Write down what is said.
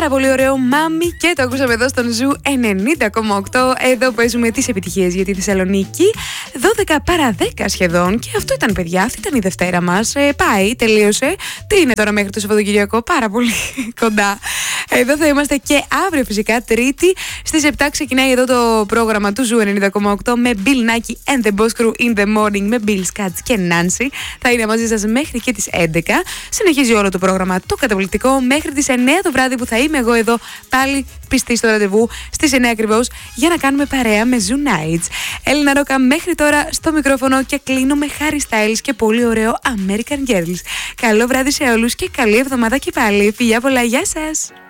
πάρα πολύ ωραίο Μάμι και το ακούσαμε εδώ στον Ζου 90,8. Εδώ παίζουμε τις επιτυχίες για τη Θεσσαλονίκη. 12 παρά 10 σχεδόν. Και αυτό ήταν, παιδιά, αυτή ήταν η Δευτέρα μας. Πάει, τελείωσε. Τι είναι τώρα μέχρι το Σαββατοκυριακό? Πάρα πολύ κοντά. Εδώ θα είμαστε και αύριο, φυσικά, Τρίτη. Στις 7 ξεκινάει εδώ το πρόγραμμα του Ζου 90,8 με Bill Nacky and the Boss Crew in the Morning με Bill Scatz και Nancy. Θα είναι μαζί σας μέχρι και τις 11. Συνεχίζει όλο το πρόγραμμα το καταπληκτικό μέχρι τις 9 το βράδυ που θα είμαι εγώ εδώ πάλι πιστή στο ραντεβού στις 9 ακριβώς για να κάνουμε παρέα με Zoo Nights. Έλληνα Ρόκα μέχρι τώρα στο μικρόφωνο και κλείνω με Harry Styles και πολύ ωραίο American Girls. Καλό βράδυ σε όλους και καλή εβδομάδα και πάλι. Φιλιά πολλά, γεια σας!